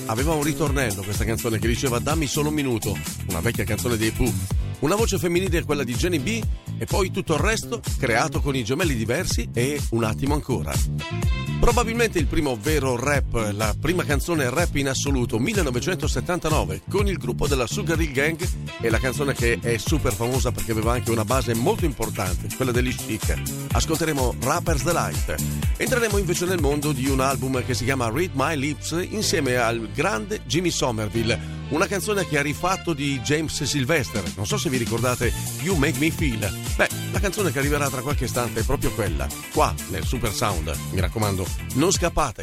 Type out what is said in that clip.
aveva un ritornello questa canzone che diceva "Dammi solo un minuto", una vecchia canzone dei Pooh. Una voce femminile, quella di Jenny B, e poi tutto il resto creato con i Gemelli Diversi e Un attimo ancora. Probabilmente il primo vero rap, la prima canzone rap in assoluto, 1979, con il gruppo della Sugar Hill Gang, e la canzone che è super famosa perché aveva anche una base molto importante, quella degli Chic. Ascolteremo Rapper's Delight. Entreremo invece nel mondo di un album che si chiama Read My Lips insieme al grande Jimmy Somerville, una canzone che ha rifatto di James Sylvester. Non so se vi ricordate You Make Me Feel. Beh, la canzone che arriverà tra qualche istante è proprio quella, qua nel Super Sound. Mi raccomando, non scappate.